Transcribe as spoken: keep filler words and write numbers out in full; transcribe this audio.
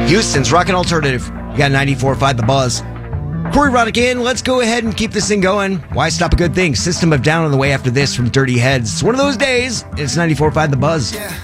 Houston's Rockin' Alternative. You got ninety-four point five The Buzz. Corey Roddick in. Let's go ahead and keep this thing going. Why stop a good thing? System of Down on the way after this from Dirty Heads. It's one of those days. It's ninety-four point five The Buzz. Yeah.